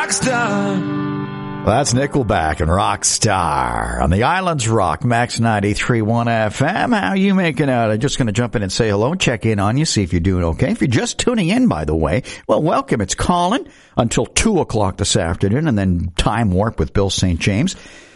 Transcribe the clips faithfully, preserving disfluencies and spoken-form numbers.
Rockstar. Well, that's Nickelback and Rockstar on the Islands Rock, Max ninety-three point one F M. How you making out? I'm just going to jump in and say hello, check in on you, see if you're doing okay. If you're just tuning in, by the way, well, welcome. It's Colin until two o'clock this afternoon, and then Time Warp with Bill Saint James.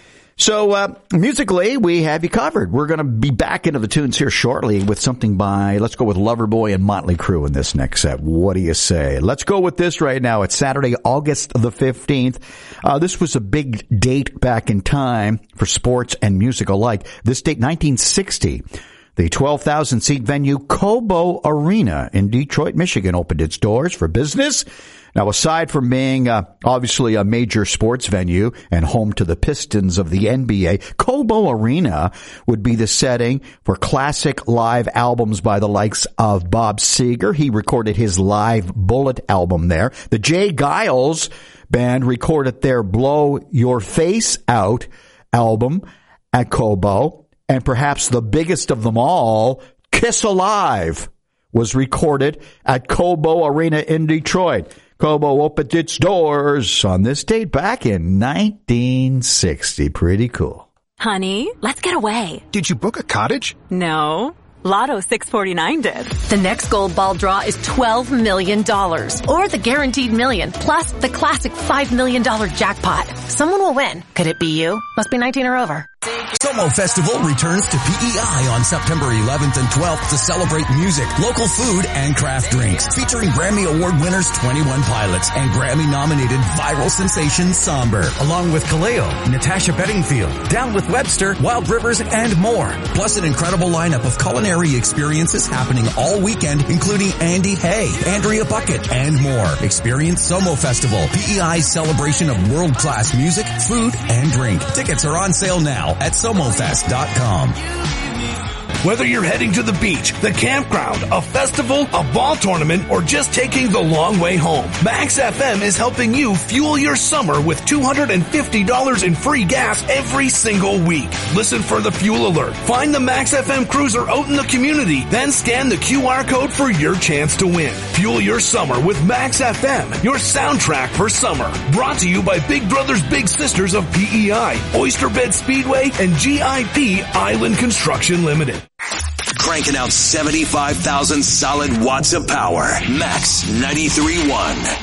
So, uh, musically, we have you covered. We're going to be back into the tunes here shortly with something by, let's go with Loverboy and Motley Crue in this next set. What do you say? Let's go with this right now. It's Saturday, August the fifteenth. Uh, this was a big date back in time for sports and music alike. This date, nineteen sixty. The twelve thousand seat venue Cobo Arena in Detroit, Michigan opened its doors for business. Now, aside from being uh, obviously a major sports venue and home to the Pistons of the N B A, Cobo Arena would be the setting for classic live albums by the likes of Bob Seger. He recorded his Live Bullet album there. The Jay Giles Band recorded their Blow Your Face Out album at Cobo. And perhaps the biggest of them all, Kiss Alive, was recorded at Cobo Arena in Detroit. Cobo opened its doors on this date back in nineteen sixty. Pretty cool. Honey, let's get away. Did you book a cottage? No. Lotto six forty-nine did. The next gold ball draw is twelve million dollars. Or the guaranteed million, plus the classic five million dollars jackpot. Someone will win. Could it be you? Must be nineteen or over. Somo Festival returns to P E I on September eleventh and twelfth to celebrate music, local food, and craft drinks. Featuring Grammy Award winners twenty-one Pilots and Grammy-nominated viral sensation Somber. Along with Kaleo, Natasha Bedingfield, Down with Webster, Wild Rivers, and more. Plus an incredible lineup of culinary experiences happening all weekend, including Andy Hay, Andrea Bucket, and more. Experience Somo Festival, P E I's celebration of world-class music, food, and drink. Tickets are on sale now at somofest dot com. Whether you're heading to the beach, the campground, a festival, a ball tournament, or just taking the long way home, Max F M is helping you fuel your summer with two hundred fifty dollars in free gas every single week. Listen for the fuel alert. Find the Max F M cruiser out in the community, then scan the Q R code for your chance to win. Fuel your summer with Max F M, your soundtrack for summer. Brought to you by Big Brothers Big Sisters of P E I, Oyster Bed Speedway, and G I P Island Construction Limited. Cranking out seventy-five thousand solid watts of power. Max ninety-three point one.